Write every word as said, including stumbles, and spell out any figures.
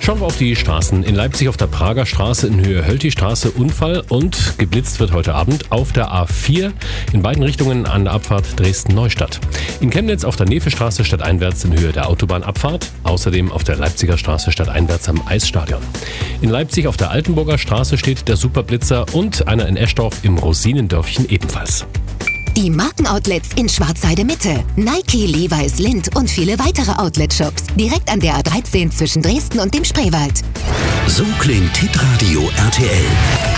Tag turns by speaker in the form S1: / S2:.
S1: Schauen wir auf die Straßen. In Leipzig auf der Prager Straße in Höhe Hölti-Straße Unfall und geblitzt wird heute Abend auf der A vier in beiden Richtungen an der Abfahrt Dresden-Neustadt. In Chemnitz auf der Nevestraße stadteinwärts in Höhe der Autobahnabfahrt. Außerdem auf der Leipziger Straße stadteinwärts am Eisstadion. In Leipzig auf der Altenburger Straße steht der Superblitzer und einer in Eschdorf im Rosinendörfchen ebenfalls.
S2: Die Markenoutlets in Schwarzheide Mitte. Nike, Levi's, Lindt und viele weitere Outlet-Shops. Direkt an der A dreizehn zwischen Dresden und dem Spreewald.
S3: So klingt Hitradio R T L.